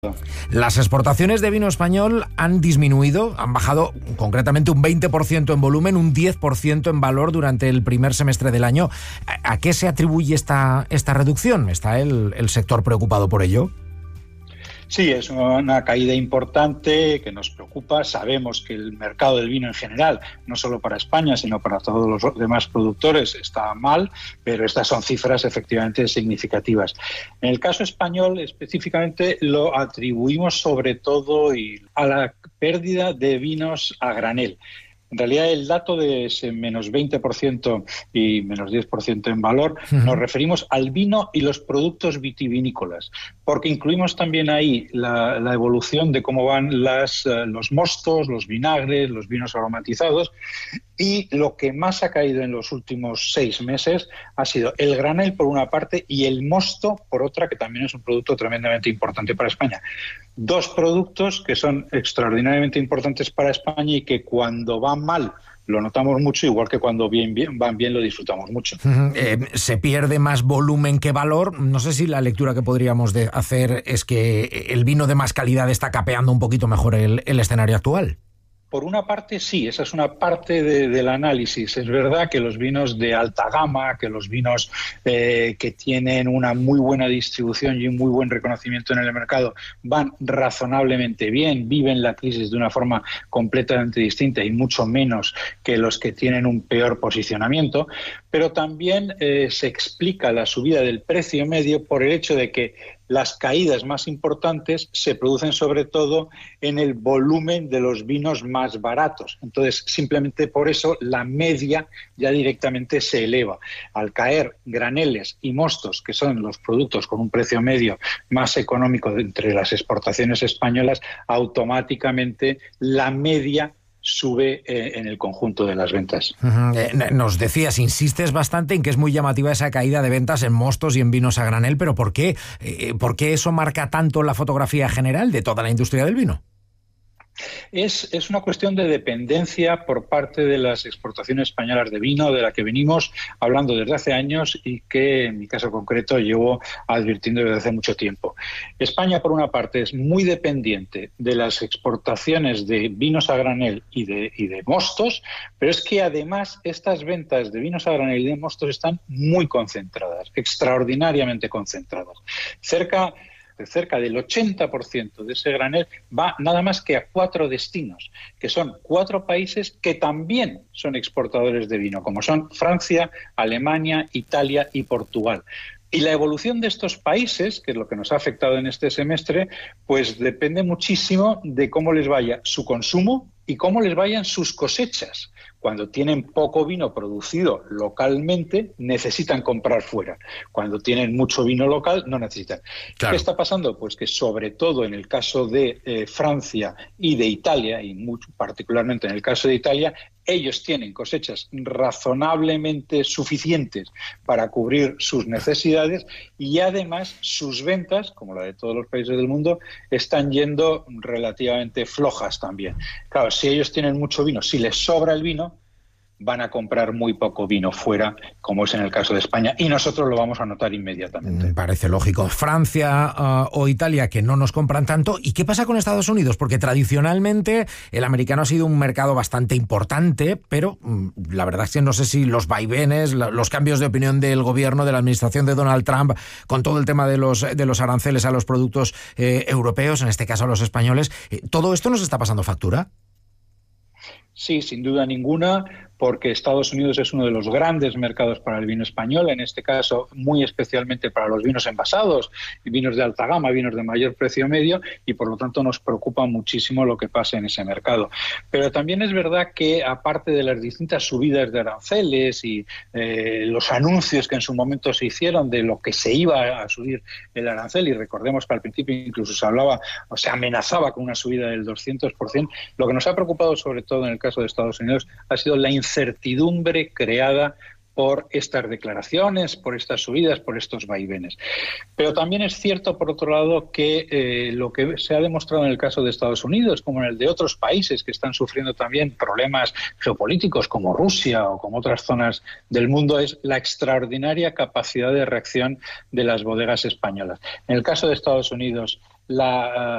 Las exportaciones de vino español han disminuido, han bajado concretamente un 20% en volumen, un 10% en valor durante el primer semestre del año. ¿A qué se atribuye esta reducción? ¿Está el sector preocupado por ello? Sí, es una caída importante que nos preocupa. Sabemos que el mercado del vino en general, no solo para España, sino para todos los demás productores, está mal, pero estas son cifras efectivamente significativas. En el caso español, específicamente, lo atribuimos sobre todo a la pérdida de vinos a granel. En realidad, el dato de ese menos 20% y menos 10% en valor, nos referimos al vino y los productos vitivinícolas, porque incluimos también ahí la evolución de cómo van los mostos, los vinagres, los vinos aromatizados, y lo que más ha caído en los últimos 6 meses ha sido el granel por una parte y el mosto por otra, que también es un producto tremendamente importante para España. 2 productos que son extraordinariamente importantes para España y que cuando van mal lo notamos mucho, igual que cuando van bien lo disfrutamos mucho. Se pierde más volumen que valor. No sé si la lectura que podríamos hacer es que el vino de más calidad está capeando un poquito mejor el escenario actual. Por una parte, sí, esa es una parte del análisis. Es verdad que los vinos de alta gama, que los vinos que tienen una muy buena distribución y un muy buen reconocimiento en el mercado van razonablemente bien, viven la crisis de una forma completamente distinta y mucho menos que los que tienen un peor posicionamiento, pero también se explica la subida del precio medio por el hecho de que las caídas más importantes se producen sobre todo en el volumen de los vinos más baratos. Entonces, simplemente por eso la media ya directamente se eleva. Al caer graneles y mostos, que son los productos con un precio medio más económico entre las exportaciones españolas, automáticamente la media sube en el conjunto de las ventas. Nos decías, insistes bastante en que es muy llamativa esa caída de ventas en mostos y en vinos a granel, pero ¿por qué eso marca tanto la fotografía general de toda la industria del vino? Es una cuestión de dependencia por parte de las exportaciones españolas de vino, de la que venimos hablando desde hace años y que en mi caso concreto llevo advirtiendo desde hace mucho tiempo. España, por una parte, es muy dependiente de las exportaciones de vinos a granel y de mostos, pero es que además estas ventas de vinos a granel y de mostos están muy concentradas, extraordinariamente concentradas. Cerca del 80% de ese granel va nada más que a 4 destinos, que son 4 países que también son exportadores de vino, como son Francia, Alemania, Italia y Portugal. Y la evolución de estos países, que es lo que nos ha afectado en este semestre, pues depende muchísimo de cómo les vaya su consumo y cómo les vayan sus cosechas. Cuando tienen poco vino producido localmente, necesitan comprar fuera. Cuando tienen mucho vino local, no necesitan. Claro. ¿Qué está pasando? Pues que sobre todo en el caso de Francia y de Italia, y particularmente en el caso de Italia, ellos tienen cosechas razonablemente suficientes para cubrir sus necesidades y además sus ventas, como la de todos los países del mundo, están yendo relativamente flojas también. Claro, si ellos tienen mucho vino, si les sobra el vino, van a comprar muy poco vino fuera, como es en el caso de España, y nosotros lo vamos a notar inmediatamente. Parece lógico. Francia o Italia, que no nos compran tanto. ¿Y qué pasa con Estados Unidos? Porque tradicionalmente el americano ha sido un mercado bastante importante, pero la verdad es que no sé si los vaivenes, los cambios de opinión del gobierno, de la administración de Donald Trump, con todo el tema de los aranceles a los productos europeos, en este caso a los españoles, ¿todo esto nos está pasando factura? Sí, sin duda ninguna, porque Estados Unidos es uno de los grandes mercados para el vino español, en este caso muy especialmente para los vinos envasados, vinos de alta gama, vinos de mayor precio medio, y por lo tanto nos preocupa muchísimo lo que pasa en ese mercado. Pero también es verdad que, aparte de las distintas subidas de aranceles y los anuncios que en su momento se hicieron de lo que se iba a subir el arancel, y recordemos que al principio incluso se hablaba o se amenazaba con una subida del 200%, lo que nos ha preocupado sobre todo en el caso de Estados Unidos ha sido la incertidumbre creada por estas declaraciones, por estas subidas, por estos vaivenes. Pero también es cierto, por otro lado, que lo que se ha demostrado en el caso de Estados Unidos, como en el de otros países que están sufriendo también problemas geopolíticos, como Rusia o como otras zonas del mundo, es la extraordinaria capacidad de reacción de las bodegas españolas. En el caso de Estados Unidos, la